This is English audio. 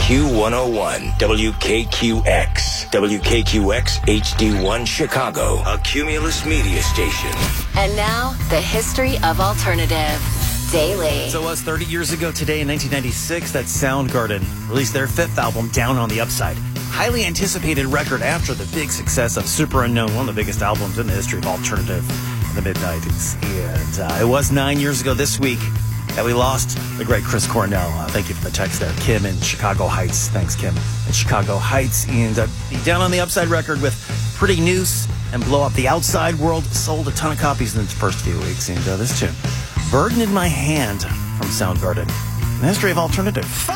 Q101, WKQX, WKQX HD1 Chicago, a Cumulus media station. And now, the history of alternative. Daily. So it was 30 years ago today in 1996 that Soundgarden released their fifth album, Down on the Upside. Highly anticipated record after the big success of Super Unknown, one of the biggest albums in the history of alternative in the mid-90s. And it was 9 years ago this week that we lost the great Chris Cornell. Thank you for the text there. Kim in Chicago Heights. Thanks, Kim. In Chicago Heights. And the Down on the Upside record with Pretty Noose and Blow Up the Outside World sold a ton of copies in its first few weeks. And this tune, Burden in My Hand from Soundgarden. The history of alternative.